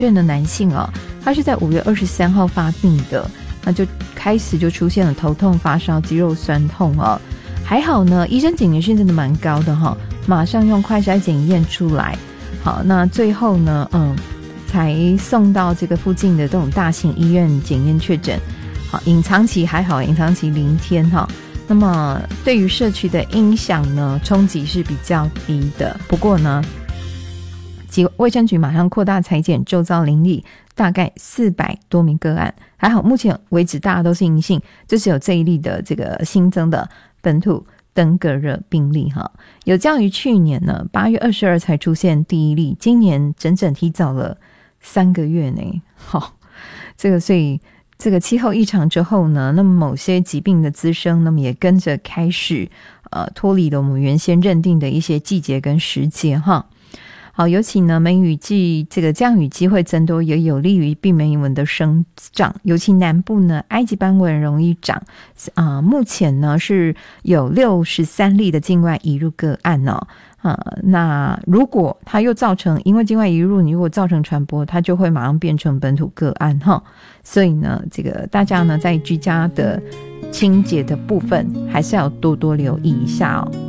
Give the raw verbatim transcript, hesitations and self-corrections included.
院的男性哦，他是在五月二十三号发病的，那就开始就出现了头痛、发烧、肌肉酸痛哦。还好呢，医生警觉性真的蛮高的哈、哦，马上用快筛检验出来。好，那最后呢，嗯，才送到这个附近的这种大型医院检验确诊。好，隐藏期还好，隐藏期零天哈、哦。那么对于社区的影响呢，冲击是比较低的。不过呢，卫生局马上扩大采检周遭邻里大概四百多名个案，还好目前为止大家都是阴性，就只有这一例的这个新增的本土登革热病例哈。有鉴于去年呢八月二十二才出现第一例，今年整整提早了三个月呢。好，这个所以这个气候异常之后呢，那么某些疾病的滋生，那么也跟着开始呃脱离了我们原先认定的一些季节跟时节哈。好，尤其呢，梅雨季这个降雨机会增多，也有利于病媒蚊的生长。尤其南部呢，埃及斑蚊容易长。啊、呃，目前呢是有六十三例的境外移入个案哦。啊、呃，那如果它又造成，因为境外移入，你如果造成传播，它就会马上变成本土个案哈。所以呢，这个大家呢在居家的清洁的部分，还是要多多留意一下哦。